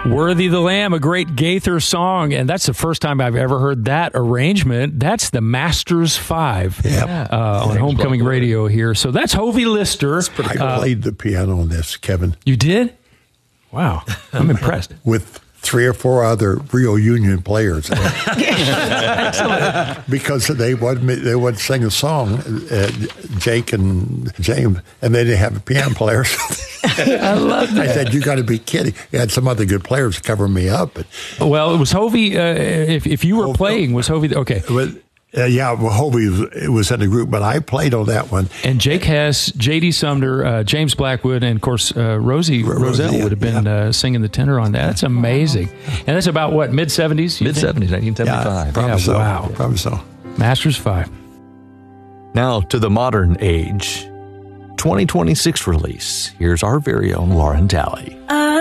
Worthy the Lamb, a great Gaither song, and that's the first time I've ever heard that arrangement. That's the Masters 5 on Homecoming Radio here. So that's Hovey Lister. I played the piano on this, Kevin. You did? Wow. I'm impressed. With 3 or 4 other Rio Union players. Because they would sing a song, Jake and James, and they didn't have a piano player. I love that. I said, you got to be kidding. You had some other good players cover me up. But, well, it was Hovey, if you were playing, was Hovey, okay. Hovey was in the group, but I played on that one. And Jake Hess, J.D. Sumner, James Blackwood, and, of course, Rosie Roselle would have been singing the tenor on that. That's amazing. And that's about, what, mid-'70s? Mid-'70s, 1975. Probably so. Wow. Probably so. Masters 5. Now to the modern age. 2026 release. Here's our very own Lauren Talley.